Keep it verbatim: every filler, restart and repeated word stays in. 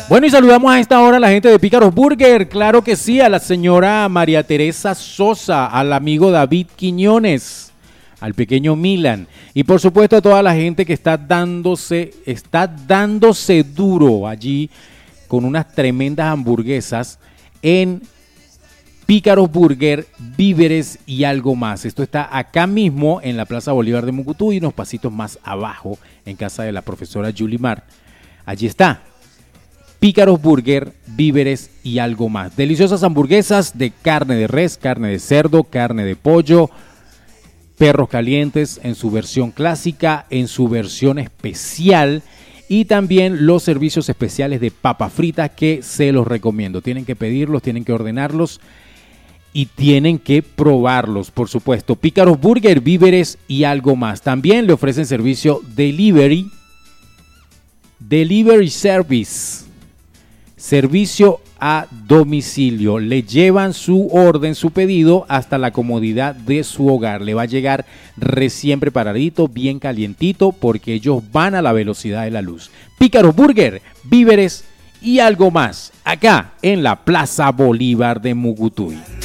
Bueno, y saludamos a esta hora a la gente de Pícaros Burger, claro que sí, a la señora María Teresa Sosa, al amigo David Quiñones, al pequeño Milan y por supuesto a toda la gente que está dándose, está dándose duro allí con unas tremendas hamburguesas en Pícaros Burger, víveres y algo más. Esto está acá mismo en la Plaza Bolívar de Mucutú y unos pasitos más abajo en casa de la profesora Yulimar. Allí está. Pícaros Burger, víveres y algo más. Deliciosas hamburguesas de carne de res, carne de cerdo, carne de pollo, perros calientes en su versión clásica, en su versión especial y también los servicios especiales de papa frita que se los recomiendo. Tienen que pedirlos, tienen que ordenarlos y tienen que probarlos, por supuesto. Pícaros Burger, víveres y algo más. También le ofrecen servicio delivery, delivery service. Servicio a domicilio. Le llevan su orden, su pedido hasta la comodidad de su hogar. Le va a llegar recién preparadito, bien calientito, porque ellos van a la velocidad de la luz. Pícaros Burger, víveres y algo más. Acá en la Plaza Bolívar de Mucutuy.